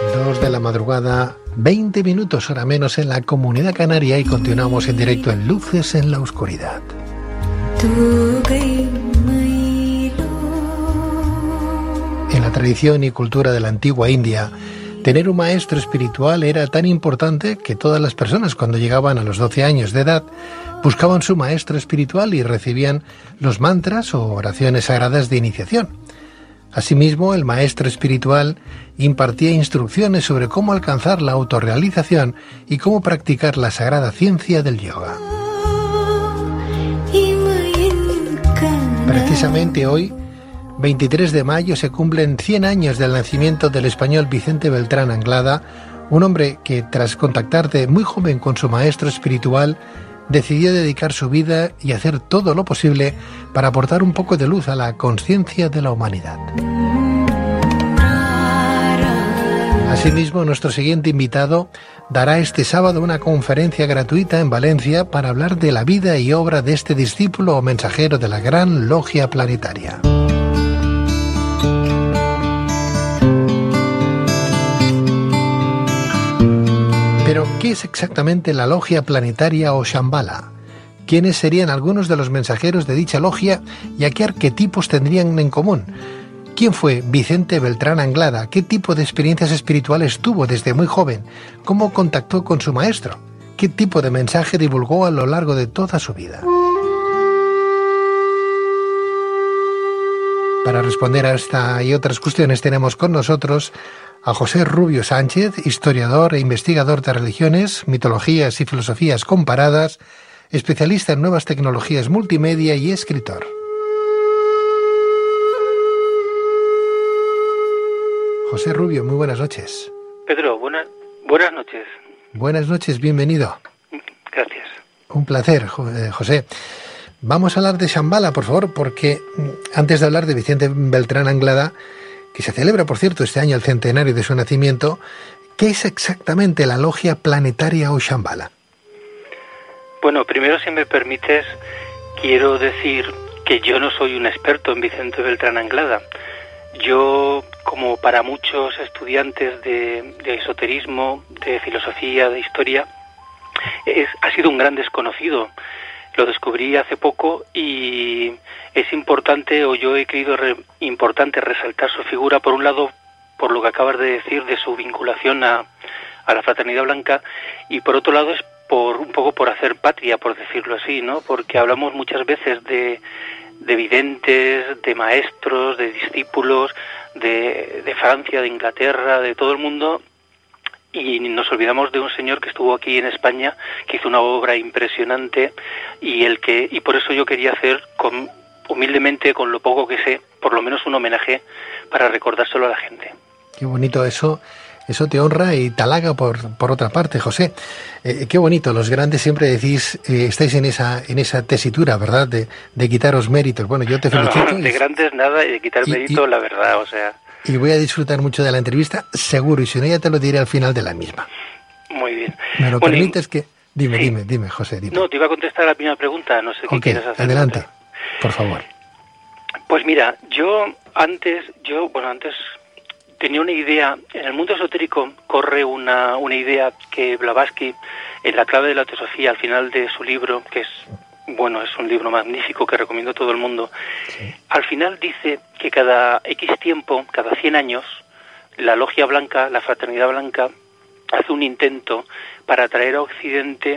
2 de la madrugada, 20 minutos, hora menos en la Comunidad Canaria, y continuamos en directo en Luces en la Oscuridad. En la tradición y cultura de la antigua India, tener un maestro espiritual era tan importante que todas las personas, cuando llegaban a los 12 años de edad, buscaban su maestro espiritual y recibían los mantras o oraciones sagradas de iniciación. Asimismo, el maestro espiritual impartía instrucciones sobre cómo alcanzar la autorrealización y cómo practicar la sagrada ciencia del yoga. Precisamente hoy, 23 de mayo, se cumplen 100 años del nacimiento del español Vicente Beltrán Anglada, un hombre que, tras contactar de muy joven con su maestro espiritual, decidió dedicar su vida y hacer todo lo posible para aportar un poco de luz a la conciencia de la humanidad. Asimismo, nuestro siguiente invitado dará este sábado una conferencia gratuita en Valencia para hablar de la vida y obra de este discípulo o mensajero de la Gran Logia Planetaria. Pero, ¿qué es exactamente la Logia Planetaria o Shambhala? ¿Quiénes serían algunos de los mensajeros de dicha logia y a qué arquetipos tendrían en común? ¿Quién fue Vicente Beltrán Anglada? ¿Qué tipo de experiencias espirituales tuvo desde muy joven? ¿Cómo contactó con su maestro? ¿Qué tipo de mensaje divulgó a lo largo de toda su vida? Para responder a esta y otras cuestiones tenemos con nosotros a José Rubio Sánchez, historiador e investigador de religiones, mitologías y filosofías comparadas, especialista en nuevas tecnologías multimedia y escritor. José Rubio, muy buenas noches. Pedro, buenas noches. Buenas noches, bienvenido. Gracias. Un placer, José. Vamos a hablar de Shambhala, por favor, porque antes de hablar de Vicente Beltrán Anglada, que se celebra, por cierto, este año el centenario de su nacimiento, ¿qué es exactamente la Logia Planetaria o Shambhala? Bueno, primero, si me permites, quiero decir que yo no soy un experto en Vicente Beltrán Anglada. Yo, como para muchos estudiantes de esoterismo, de filosofía, de historia, ha sido un gran desconocido. Lo descubrí hace poco y es importante, o yo he creído importante resaltar su figura, por un lado, por lo que acabas de decir de su vinculación a la Fraternidad Blanca, y por otro lado es un poco por hacer patria, por decirlo así, ¿no? Porque hablamos muchas veces de videntes, de maestros, de discípulos, de Francia, de Inglaterra, de todo el mundo, y nos olvidamos de un señor que estuvo aquí en España, que hizo una obra impresionante, y por eso yo quería hacer, humildemente, con lo poco que sé, por lo menos un homenaje para recordárselo a la gente. Qué bonito eso. Eso te honra y te halaga por otra parte, José. Qué bonito, los grandes siempre decís, estáis en esa tesitura, ¿verdad?, de quitaros méritos. Bueno, yo te felicito. No, de grandes nada, y de quitar mérito, la verdad, o sea. Y voy a disfrutar mucho de la entrevista, seguro, y si no ya te lo diré al final de la misma. Muy bien. ¿Me lo permites que...? Dime, sí. dime, José, dime. No, te iba a contestar a la primera pregunta, no sé qué quieres hacer. Adelante, por favor. Pues mira, yo antes tenía una idea. En el mundo esotérico corre una idea que Blavatsky, en La clave de la teosofía, al final de su libro, que es un libro magnífico que recomiendo a todo el mundo, sí. Al final dice que cada X tiempo, cada 100 años, la Logia Blanca, la Fraternidad Blanca, hace un intento para traer a Occidente